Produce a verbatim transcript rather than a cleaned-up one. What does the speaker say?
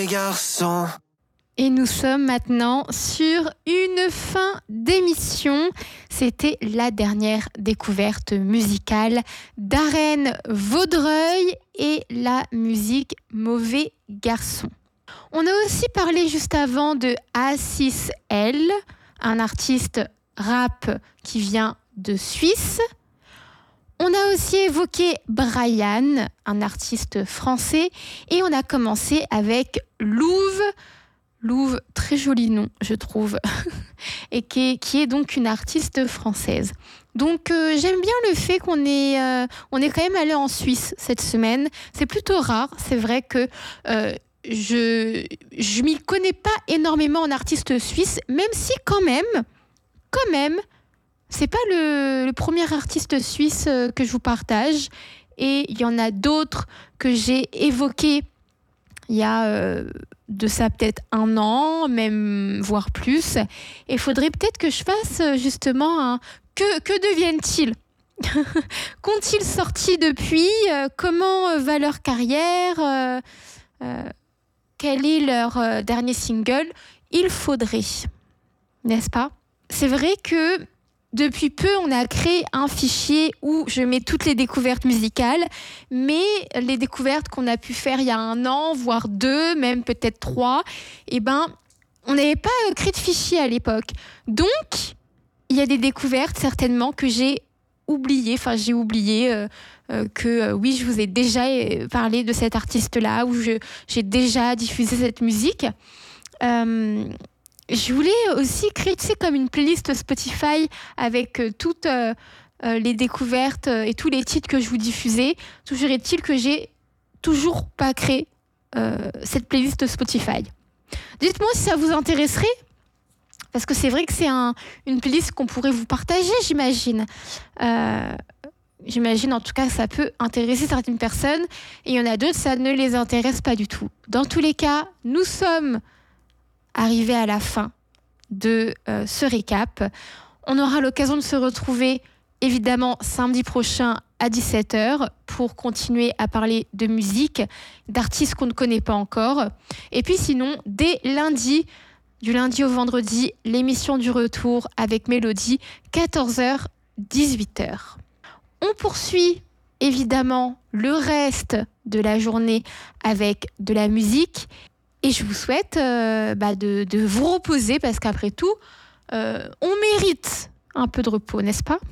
Garçon. Et nous sommes maintenant sur une fin d'émission. C'était la dernière découverte musicale d'Aren Vaudreuil et la musique Mauvais Garçon. On a aussi parlé juste avant de A six L, un artiste rap qui vient de Suisse. On a aussi évoqué Brian, un artiste français, et on a commencé avec Louve. Louve, très joli nom, je trouve, et qui est, qui est donc une artiste française. Donc euh, j'aime bien le fait qu'on est, euh, on est quand même allé en Suisse cette semaine. C'est plutôt rare, c'est vrai que euh, je je m'y connais pas énormément en artiste suisse, même si quand même, quand même, c'est pas le, le premier artiste suisse euh, que je vous partage, et il y en a d'autres que j'ai évoqués il y a euh, de ça peut-être un an, même voire plus. Et il faudrait peut-être que je fasse justement un que, que deviennent-ils? Qu'ont-ils sorti depuis? euh, Comment euh, va leur carrière? euh, euh, Quel est leur euh, dernier single? Il faudrait, n'est-ce pas? C'est vrai que depuis peu, on a créé un fichier où je mets toutes les découvertes musicales, mais les découvertes qu'on a pu faire il y a un an, voire deux, même peut-être trois, eh ben, on n'avait pas créé de fichier à l'époque. Donc, il y a des découvertes certainement que j'ai oubliées, enfin j'ai oublié euh, euh, que euh, oui, je vous ai déjà parlé de cet artiste-là, où je, j'ai déjà diffusé cette musique. Euh, Je voulais aussi créer, tu sais, comme une playlist Spotify avec euh, toutes euh, euh, les découvertes euh, et tous les titres que je vous diffusais. Toujours est-il que j'ai toujours pas créé euh, cette playlist Spotify. Dites-moi si ça vous intéresserait, parce que c'est vrai que c'est un, une playlist qu'on pourrait vous partager, j'imagine. Euh, j'imagine en tout cas que ça peut intéresser certaines personnes, et il y en a d'autres, ça ne les intéresse pas du tout. Dans tous les cas, nous sommes arrivé à la fin de euh, ce récap. On aura l'occasion de se retrouver évidemment samedi prochain à dix-sept heures pour continuer à parler de musique, d'artistes qu'on ne connaît pas encore. Et puis sinon, dès lundi, du lundi au vendredi, l'émission du retour avec Mélodie, quatorze heures, dix-huit heures. On poursuit évidemment le reste de la journée avec de la musique. Et je vous souhaite euh, bah de, de vous reposer parce qu'après tout, euh, on mérite un peu de repos, n'est-ce pas ?